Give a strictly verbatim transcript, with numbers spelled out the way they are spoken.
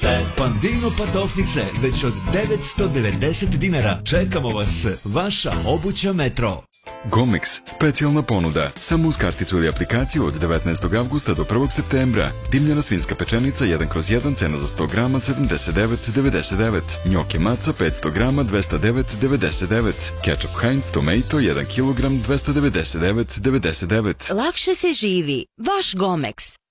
patofnice. Pandino patofnice već od devetsto devedeset dinara. Čekamo vas, vaša obuća Metro. Gomex, specijalna ponuda. Samo uz karticu ili aplikaciju od devetnaestog avgusta do prvog septembra. Dimljena svinjska pečenica jedan kroz jedan, cena za sto grama sedamdeset devet devedeset devet. Njoke maca petsto grama dvesta devet devedeset devet. Ketchup Heinz Tomato jedan kilogram dvesta devedeset devet devedeset devet. Lakše se živi. Vaš Gomex.